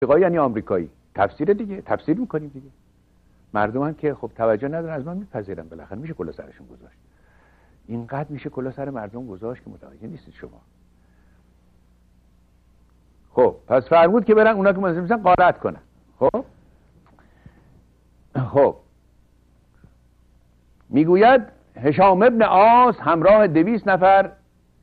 آفریقایی یعنی آمریکایی، تفسیر دیگه، تفسیر میکنیم دیگه. مردم هم که خب توجه ندارن از من میپذیرن، بالاخره میشه کلا سرشون گذاشت. اینقدر میشه کلا سر مردم گذاشت که متوجه نیستید شما. خب پس فرمود که برن اونا که منظور میشن غارت کنن. خب میگوید هشام ابن عاص همراه 200 نفر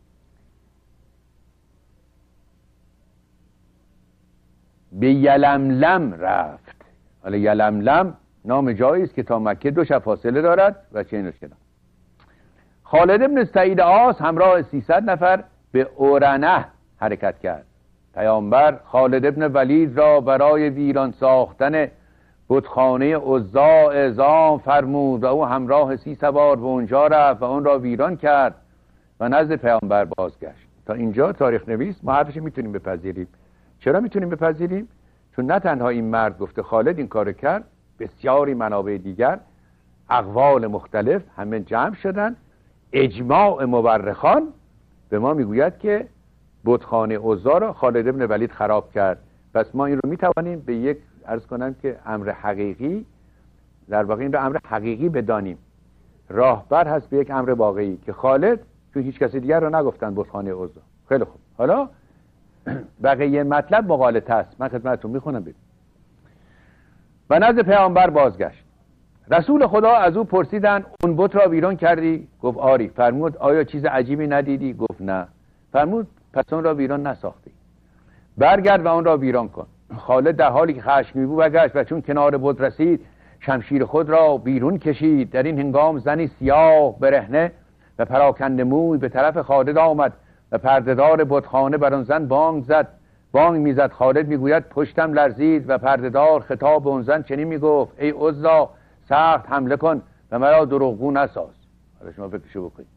به یلملم رفت. حالا یلملم نام جایی است که تا مکه 2 شب فاصله دارد و چه اینوش کنم. خالد ابن سعید عاص همراه 300 نفر به اورنه حرکت کرد. پیامبر خالد ابن ولید را برای ویران ساختن بتخانه عزی اعزام فرمود و او همراه 30 سوار به اونجا رفت و اون را ویران کرد و نزد پیامبر بازگشت. تا اینجا تاریخ نویس ما حرفش میتونیم بپذیریم. چرا میتونیم بپذیریم؟ چون نه تنها این مرد گفته خالد این کارو کرد، بسیاری منابع دیگر، اقوال مختلف همه جمع شدن، اجماع مورخان به ما میگوید که بتخانه عزی را خالد ابن ولید خراب کرد. پس ما این رو میتوانیم به یک عرض کنم که امر حقیقی، در واقع این رو امر حقیقی بدانیم. راهبر هست به یک امر واقعی که خالد، چون هیچ کسی دیگر رو نگفتن بتخانه عزی. خیلی خوب، حالا بقیه مطلب مغالطه است. من خدمتتون میخونم ببینید. و نزد پیامبر بازگشت. رسول خدا از او پرسیدند اون بت را ویران کردی؟ گفت آری. فرمود آیا چیز عجیبی ندیدی؟ گفت نه. فرمود پس اون را ویران نساختی، برگرد و اون را ویران کن. خالد در حالی که خشمگین بود برگشت و چون کنار بت رسید شمشیر خود را بیرون کشید. در این هنگام زنی سیاه برهنه و پراکنده موی به طرف خالد آمد و پردهدار بتخانه بر آن زن بانگ میزد. خالد میگوید پشتم لرزید و پردهدار خطاب به اون زن چنین میگفت ای عزی سخت حمله کن و مرا دروغگو نساز. حالا شما فکرشو بکنید.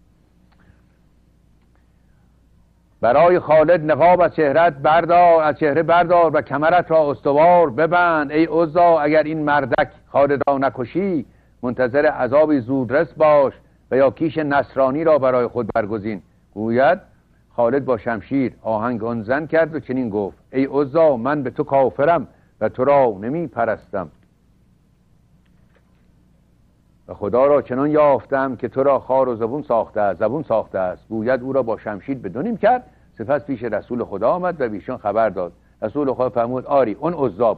برای خالد نقاب از چهره بردار و کمرت را استوار ببند. ای عزی اگر این مردک خالد را نکشی منتظر عذابی زودرس باش و یا کیش نصرانی را برای خود برگزین. گوید خالد با شمشیر آهنگ آن زن کرد و چنین گفت ای عزی من به تو کافرم و تو را نمی پرستم و خدا را چنان یافتم که تو را خار و زبون ساخته است. گوید او را با شمشیر به 2 نیم کرد. سپس پیش رسول خدا آمد و بیشان خبر داد. رسول خدا فرمود آری اون عزی بود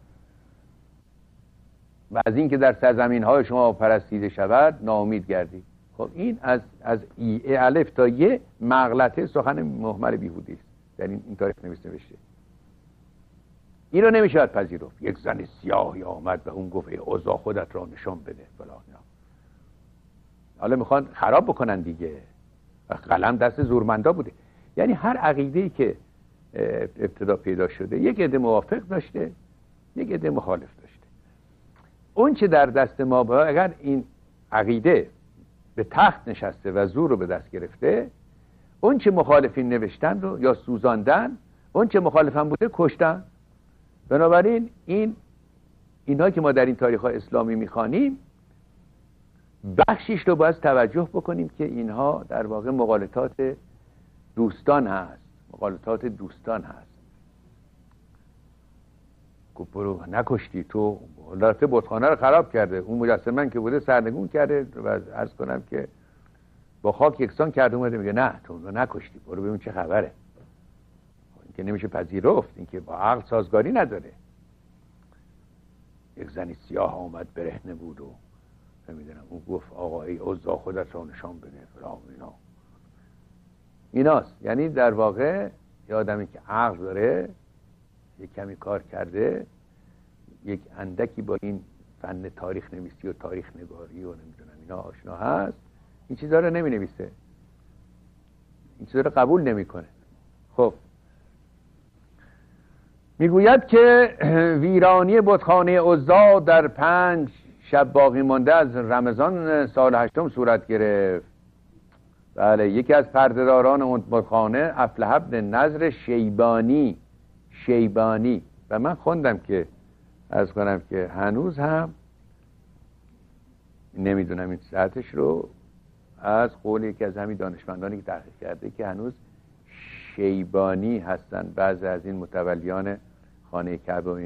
و از این که در سرزمین های شما پرستیده شود ناامید گردید. خب این از ای الف تا ی مغلطه سخن مهمل بیهودی است در این تاریخ نویس نوشته. این رو نمیشود پذیرفت. یک زن سیاهی آمد و اون گفت ای عزی خودت را نشان بده فلان. حالا میخوان خراب بکنن دیگه و قلم دست زورمندا بوده. یعنی هر عقیده‌ای که ابتدا پیدا شده یک عده موافق داشته، یک عده مخالف داشته. اون چه در دست ما اگر این عقیده به تخت نشسته و زور رو به دست گرفته، اون چه مخالفین نوشتن رو یا سوزاندن، اون چه مخالفن بوده کشتن. بنابراین اینا که ما در این تاریخ اسلامی میخوانیم بخشیش رو باید توجه بکنیم که اینها در واقع مغالطات دوستان هست. برو نکشتی تو، البته بتخانه رو خراب کرده، اون مجسمه که بوده سرنگون کرده و عرض کنم که با خاک یکسان کرده. اومده میگه نه تو رو نکشتی، برو ببین چه خبره. این که نمیشه پذیرفت، این که با عقل سازگاری نداره. یک زنی سیاه آمد برهنه بود و نمیدونم اون گفت آقا ای عزی خودت را نشان بده فلان. ایناست. یعنی در واقع یه آدمی که عقل داره، یک کمی کار کرده، یک اندکی با این فن تاریخ نویسی و تاریخ نگاری و نمیدونم اینا آشنا هست، این چیزا رو نمی نویسه، این چیزا رو قبول نمیکنه. خب میگوید که ویرانی بتخانه عزی در 5 شب باقی مانده از رمضان سال 8 صورت گرفت. بله، یکی از پردهداران اون بتخانه افلح بن نضر شیبانی و من خوندم که عرض کنم که هنوز هم نمیدونم این ساعتش رو، از قول یکی از همین دانشمندانی که تحقیق کرده که هنوز شیبانی هستن بعضی از این متولیان خانه کعبه و